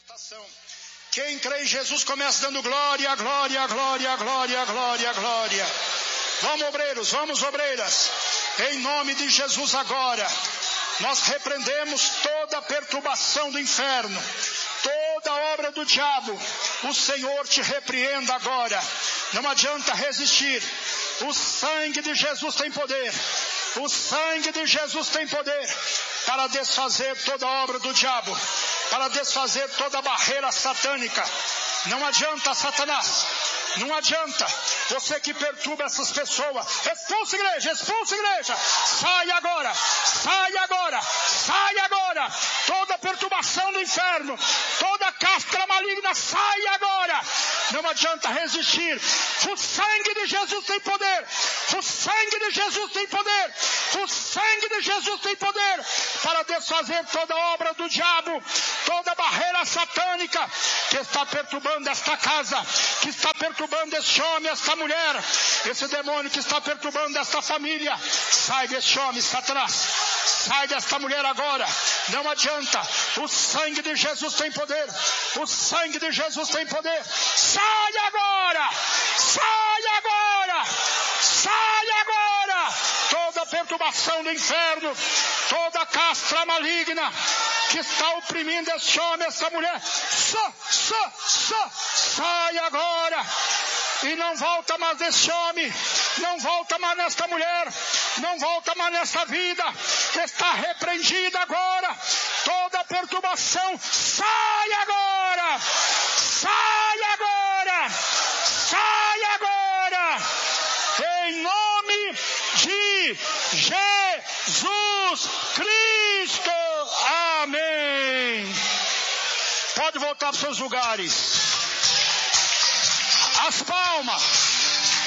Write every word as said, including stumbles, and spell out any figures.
libertação. Quem crê em Jesus começa dando glória, glória, glória, glória, glória, glória. Vamos, obreiros, vamos, obreiras. Em nome de Jesus agora, nós repreendemos toda a perturbação do inferno, toda a obra do diabo. O Senhor te repreenda agora. Não adianta resistir. O sangue de Jesus tem poder. O sangue de Jesus tem poder para desfazer toda a obra do diabo, para desfazer toda a barreira satânica. Não adianta, Satanás. Não adianta. Você que perturba essas pessoas, expulsa a igreja, expulsa a igreja. Sai agora, sai agora, sai agora. Toda perturbação do inferno, toda castra maligna, sai agora. Não adianta resistir. O sangue de Jesus tem poder. O sangue de Jesus tem poder. O sangue de Jesus tem poder para desfazer toda a obra do diabo, toda a barreira satânica que está perturbando esta casa, que está perturbando este homem, esta mulher, esse demônio que está perturbando esta família. Sai deste homem, Satanás. Sai desta mulher agora. Não adianta. O sangue de Jesus tem poder. O sangue de Jesus tem poder. Sai agora. Sai agora. Sai agora. Toda perturbação do inferno, toda castra maligna que está oprimindo este homem, esta mulher. Só, só, só. Sai agora. E não volta mais nesse homem, não volta mais nesta mulher, não volta mais nessa vida. Está repreendida agora toda perturbação. Sai agora, sai agora, sai agora, em nome de Jesus Cristo. Amém. Pode voltar para os seus lugares. As palmas.